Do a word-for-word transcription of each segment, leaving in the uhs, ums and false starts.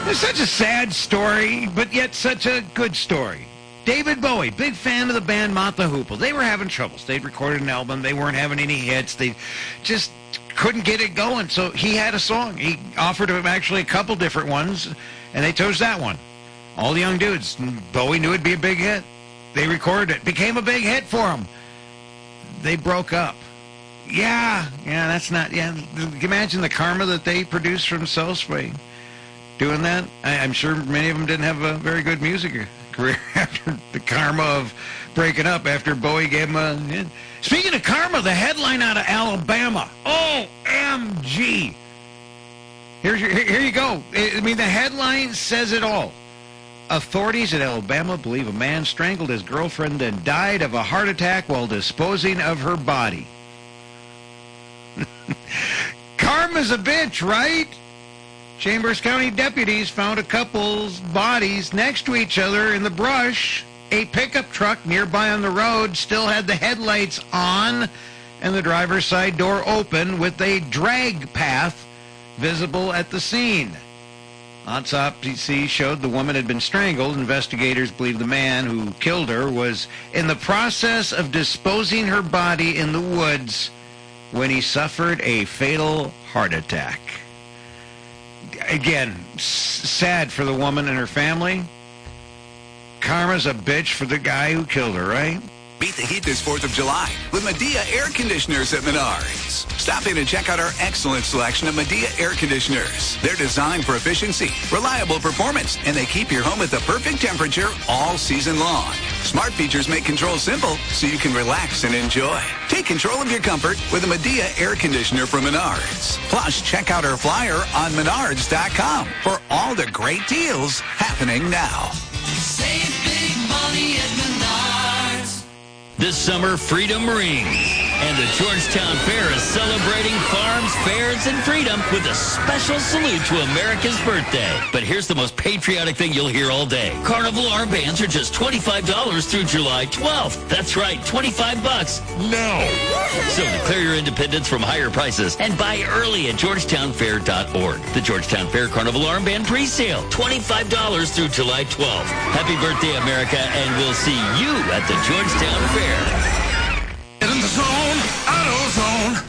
It's such a sad story, but yet such a good story. David Bowie, big fan of the band Mott the Hoople. They were having troubles. They'd recorded an album. They weren't having any hits. They just couldn't get it going. So he had a song. He offered him actually a couple different ones, and they chose that one. All the young dudes. Bowie knew it'd be a big hit. They recorded it. Became a big hit for him. They broke up. Yeah, yeah, that's not, yeah. Imagine the karma that they produced for themselves by doing that. I, I'm sure many of them didn't have a very good music career after the karma of breaking up after Bowie gave him a... Yeah. Speaking of karma, the headline out of Alabama. O M G. Here's your, here, here you go. I mean, the headline says it all. Authorities in Alabama believe a man strangled his girlfriend and died of a heart attack while disposing of her body. Karma's a bitch, right? Chambers County deputies found a couple's bodies next to each other in the brush. A pickup truck nearby on the road still had the headlights on and the driver's side door open with a drag path visible at the scene. Autopsy showed the woman had been strangled. Investigators believe the man who killed her was in the process of disposing her body in the woods when he suffered a fatal heart attack. Again, s- sad for the woman and her family. Karma's a bitch for the guy who killed her, right? Beat the heat this fourth of July with Medea Air Conditioners at Menards. Stop in and check out our excellent selection of Medea Air Conditioners. They're designed for efficiency, reliable performance, and they keep your home at the perfect temperature all season long. Smart features make control simple so you can relax and enjoy. Take control of your comfort with a Medea Air Conditioner from Menards. Plus, check out our flyer on menards dot com for all the great deals happening now. Save big money at Menards. This summer, freedom rings. And the Georgetown Fair is celebrating farms, fairs, and freedom with a special salute to America's birthday. But here's the most patriotic thing you'll hear all day. Carnival armbands are just twenty-five dollars through July twelfth. That's right, twenty-five bucks. No. So declare your independence from higher prices and buy early at georgetown fair dot org. The Georgetown Fair Carnival Armband presale, twenty-five dollars through July twelfth. Happy birthday, America, and we'll see you at the Georgetown Fair. Get in the zone, AutoZone.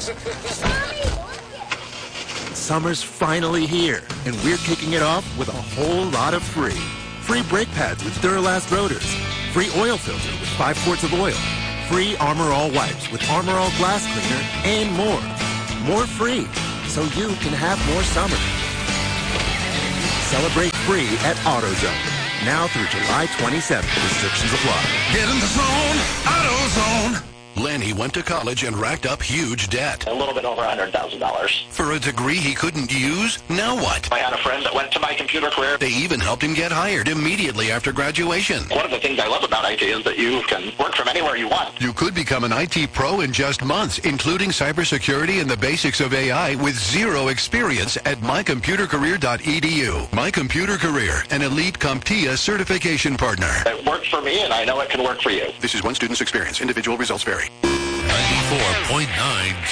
Summer's finally here, and we're kicking it off with a whole lot of free. Free brake pads with Duralast rotors. Free oil filter with five quarts of oil. Free Armor All wipes with Armor All glass cleaner, and more. More free, so you can have more summer. Celebrate free at AutoZone. Now through July twenty-seventh. Restrictions apply. Get in the zone, AutoZone. Lenny went to college and racked up huge debt. A little bit over one hundred thousand dollars. For a degree he couldn't use? Now what? I had a friend that went to my computer career. They even helped him get hired immediately after graduation. One of the things I love about I T is that you can work from anywhere you want. You could become an I T pro in just months, including cybersecurity and the basics of A I with zero experience at my computer career dot e d u. My Computer Career, an elite CompTIA certification partner. It worked for me, and I know it can work for you. This is one student's experience. Individual results vary. ninety-four point nine